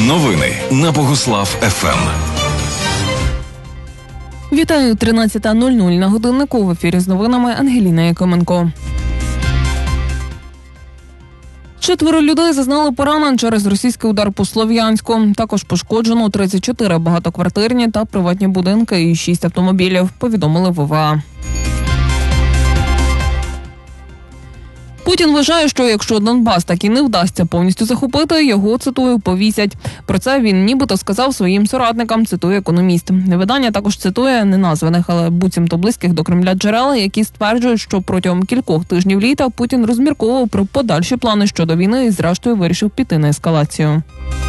Новини на Богуслав ФМ. Вітаю, 13:00 на годиннику. В ефірі з новинами Ангеліна Якименко. 4 людей зазнали поранень через російський удар по Слов'янську. Також пошкоджено 34 багатоквартирні та приватні будинки і 6 автомобілів, повідомили в ОВА. Путін вважає, що якщо Донбас так і не вдасться повністю захопити, його, цитую, повісять. Про це він нібито сказав своїм соратникам, цитує економіст. Видання також цитує неназваних, але буцімто близьких до Кремля джерел, які стверджують, що протягом кількох тижнів літа Путін розмірковував про подальші плани щодо війни і зрештою вирішив піти на ескалацію.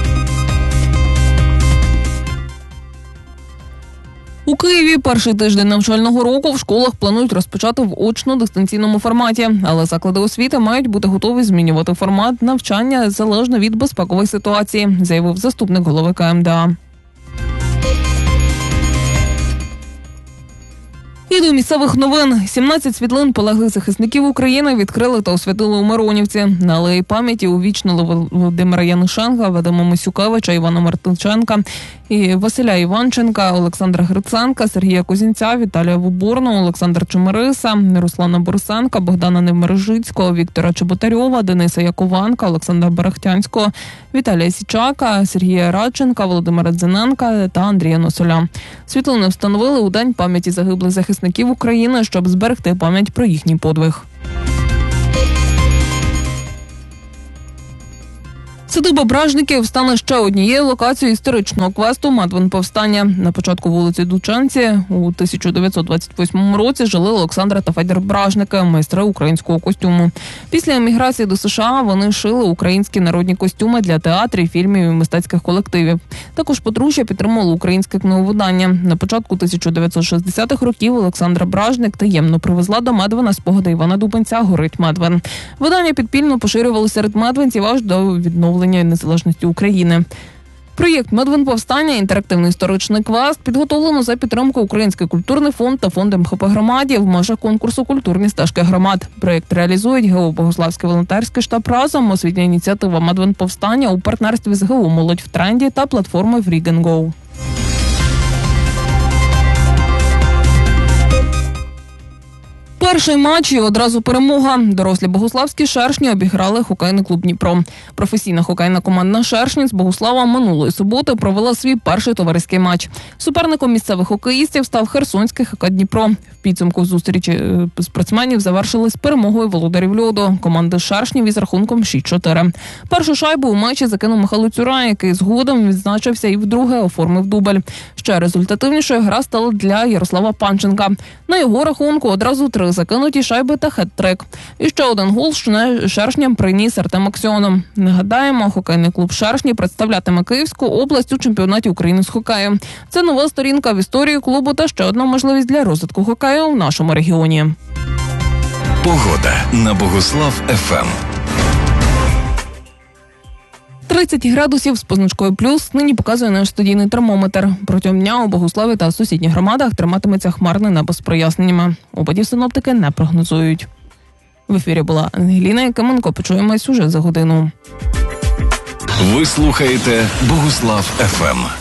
У Києві перший тиждень навчального року в школах планують розпочати в очно-дистанційному форматі, але заклади освіти мають бути готові змінювати формат навчання залежно від безпекової ситуації, заявив заступник голови КМДА. І до місцевих новин. 17 світлин полеглих захисників України відкрили та освятили у Миронівці. На алеї пам'яті увічнили Володимира Янушенка, Вадима Мосюкевича, Івана Мартинченка, і Василя Іванченка, Олександра Гриценка, Сергія Козінця, Віталія Вуборного, Олександра Чемериса, Руслана Борисенка, Богдана Невмержицького, Віктора Чеботарьова, Дениса Якованка, Олександра Берехтянського, Віталія Січака, Сергія Радченка, Володимира Дзененка та Андрія Носоля. Світлини встановили у День пам'яті загиблих захисників України, щоб зберегти пам'ять про їхній подвиг. Садиба Бражників стане ще однією локацією історичного квесту «Мадвин-повстання». На початку вулиці Дучанці у 1928 році жили Олександра та Федір Бражники, майстри українського костюму. Після еміграції до США вони шили українські народні костюми для театрів, фільмів і мистецьких колективів. Також подружжя підтримувало українське книговидання. На початку 1960-х років Олександра Бражник таємно привезла до Медвина спогади Івана Дубенця «Горить Медвин». Видання підпільно поширювали серед медвинців аж до відновлення незалежності України. Проєкт «Медвин-повстання» – інтерактивний історичний квест, підготовлено за підтримки Український культурний фонд та фонд МХП громаді в межах конкурсу «Культурні стежки громад». Проєкт реалізують ГО «Богуславський волонтерський штаб разом», освітня ініціатива «Медвин-повстання» у партнерстві з ГО «Молодь в тренді» та платформою Free and Go. Перший матч і одразу перемога. Дорослі богуславські «Шершні» обіграли хокейний клуб «Дніпро». Професійна хокейна команда «Шершні» з Богуслава минулої суботи провела свій перший товариський матч. Суперником місцевих хокеїстів став Херсонський ХК «Дніпро». В підсумку зустрічі спортсменів завершились перемогою володарів льоду команди «Шершнів» із рахунком 6-4. Першу шайбу у матчі закинув Михайло Цюра, який згодом відзначився і вдруге оформив дубль. Ще результативнішою гра стала для Ярослава Панченка. На його рахунку одразу 3 закинуті шайби та хет-трик. І ще один гол «Шершням» приніс Артем Аксьонов. Нагадаємо, хокейний клуб «Шершні» представлятиме Київську область у чемпіонаті України з хокею. Це нова сторінка в історії клубу та ще одна можливість для розвитку хокею в нашому регіоні. Погода на Богуслав ФМ. 30 градусів з позначкою плюс нині показує наш студійний термометр. Протягом дня у Богуславі та сусідніх громадах триматиметься хмарне небо з проясненнями. Опадів синоптики не прогнозують. В ефірі була Ангеліна Якименко. Почуємось уже за годину. Ви слухаєте Богуслав ФМ.